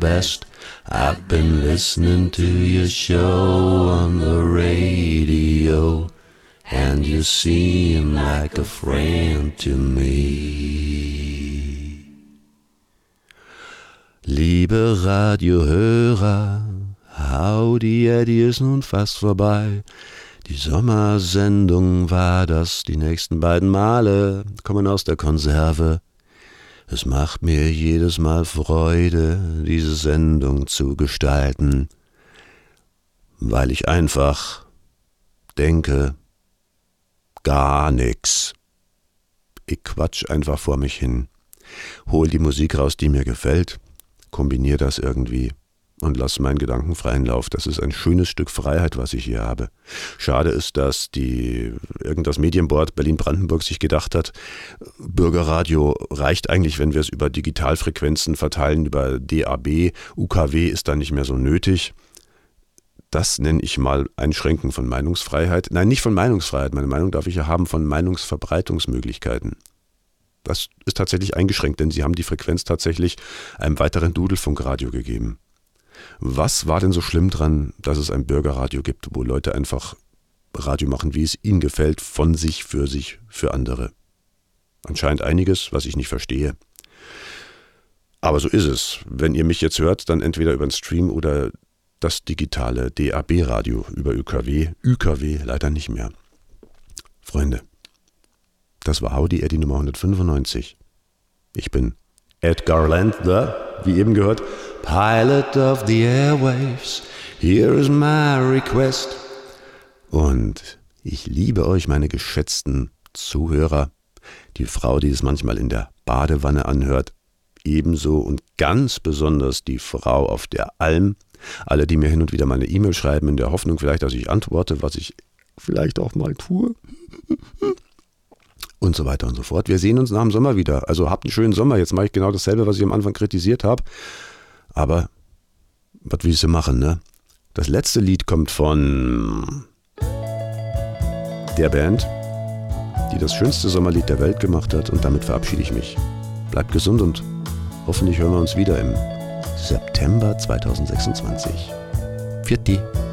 best. I've been listening to your show on the radio, and you seem like a friend to me. Liebe Radiohörer, Howdy Eddie ist nun fast vorbei. Die Sommersendung war das, die nächsten beiden Male kommen aus der Konserve. Es macht mir jedes Mal Freude, diese Sendung zu gestalten, weil ich einfach denke, gar nix. Ich quatsch einfach vor mich hin, hol die Musik raus, die mir gefällt, kombiniere das irgendwie und lass meinen Gedanken freien Lauf. Das ist ein schönes Stück Freiheit, was ich hier habe. Schade ist, dass irgendwas Medienboard Berlin-Brandenburg sich gedacht hat, Bürgerradio reicht eigentlich, wenn wir es über Digitalfrequenzen verteilen, über DAB, UKW ist dann nicht mehr so nötig. Das nenne ich mal Einschränken von Meinungsfreiheit. Nein, nicht von Meinungsfreiheit, meine Meinung darf ich ja haben, von Meinungsverbreitungsmöglichkeiten. Das ist tatsächlich eingeschränkt, denn sie haben die Frequenz tatsächlich einem weiteren Dudelfunkradio gegeben. Was war denn so schlimm dran, dass es ein Bürgerradio gibt, wo Leute einfach Radio machen, wie es ihnen gefällt, von sich, für andere? Anscheinend einiges, was ich nicht verstehe. Aber so ist es. Wenn ihr mich jetzt hört, dann entweder über den Stream oder das digitale DAB-Radio über ÜKW leider nicht mehr. Freunde, das war Howdy Eddie Nummer 195. Ich bin Edgar Land, wie eben gehört, Pilot of the Airwaves, here is my request. Und ich liebe euch, meine geschätzten Zuhörer, die Frau, die es manchmal in der Badewanne anhört, ebenso und ganz besonders die Frau auf der Alm, alle, die mir hin und wieder mal eine E-Mail schreiben, in der Hoffnung vielleicht, dass ich antworte, was ich vielleicht auch mal tue. Und so weiter und so fort. Wir sehen uns nach dem Sommer wieder. Also habt einen schönen Sommer. Jetzt mache ich genau dasselbe, was ich am Anfang kritisiert habe. Aber was willst du machen, ne? Das letzte Lied kommt von der Band, die das schönste Sommerlied der Welt gemacht hat. Und damit verabschiede ich mich. Bleibt gesund und hoffentlich hören wir uns wieder im September 2026. Pfiat die.